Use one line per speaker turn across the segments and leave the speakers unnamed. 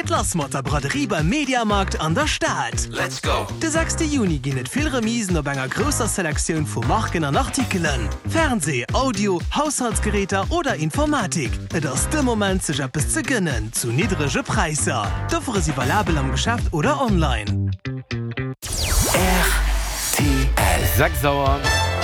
geht los mit der Braderie beim Mediamarkt an der Stadt.
Let's go!
Der 6. Juni gehen viel Remisen auf einer großen Selektion von Marken und Artikeln. Fernseh, Audio, Haushaltsgeräte oder Informatik. Das ist der Moment, sich etwas zu gönnen, zu niedrigen Preisen. Dafür ist sie valabel am Geschäft oder online.
RTL.
Sacksauer.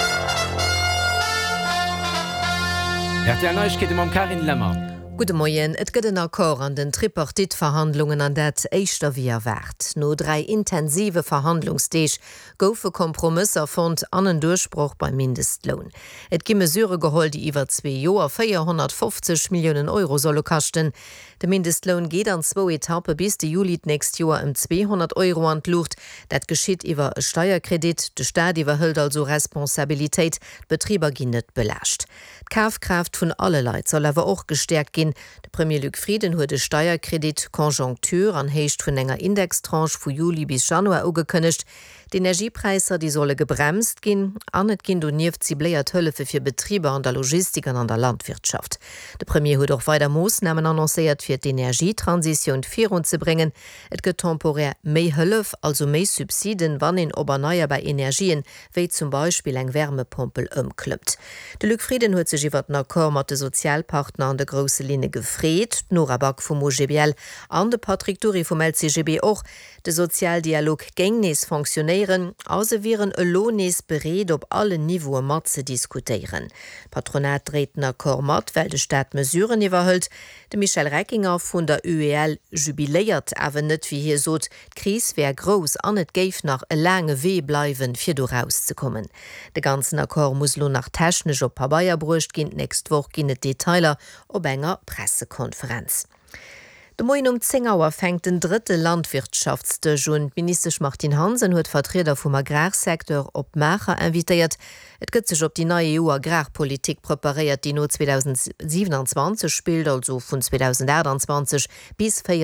RTL Neuigkeiten mit Karin Lämmer.
Gute Morgen, et gëtt en Akkor an den Tripartitverhandlungen an dat éichter wie erwart. No 3 intensive Verhandlungsdeeg goufe Kompromisser fand an en Durchbruch beim Mindestlohn. Et gi Mesure geholt, die iwwer 2 Joer 450 Millionen Euro solle kachten. De Mindestlohn geht an 2 Etappe bis de Juli nächst Joer 200 Euro an Luft. Dat geschieht iwwer e Steuerkredit, de Staat iwwerhëlt also Responsabilitéit, Betrieber gin net belascht. Kaufkraft vun alle Leiit soll awer och gestärkt gin. De Premier Luc Frieden huet de Steuerkredit Konjunktur an heicht vun enger Indextranche vu Juli bis Januar ugekënnecht. Die Energiepreiser die solle gebremst gin, an net gin du nieft zibléiert Hëllefe fir Betrieber an der Logistik an der Landwirtschaft. De Premier huet auch weiter Moosnamen annoncéiert fir d' Energietransition virun ze bringen. Et gëtt temporär méi Hëllef, also méi Subsiden, wann in oberneuerbar Energien, wéi zum Beispiel eng Wärmepumpel ëmklëppt. De Luc Frieden huet sech iwwer den Akkor mat de Sozialpartner an de grosse Linie gefréet, Nora Back vum OGBL an de Patrick Duri vum LCGB och. De Sozialdialog gängnis funktionieren, also wären e Lohnes bereet op alle Niveen mat ze diskutieren. Patronat dreht Akkor mat, weil de Staat Mesuren iwwerhëlt. De Michel Reckinger vun der UEL jubiléiert awer net wie hier sot, Kris wär gross an net géif nach e lange Weh bleiwen fir do rauszukommen. De ganzen Akkor muss lo nach technisch op Pabaier brucht ginnt nächst woch ginnet Detailer op enger Pressekonferenz. De Moin 10 Auer fängt den 3. Landwirtschaftsdeg und Minister Martin Hansen huet Vertreter vum Agrarsektor op Macher invitiert. Et gëtt sech op die neue EU-Agrarpolitik prepariert, die no 2027 spielt, also vun 2028 bis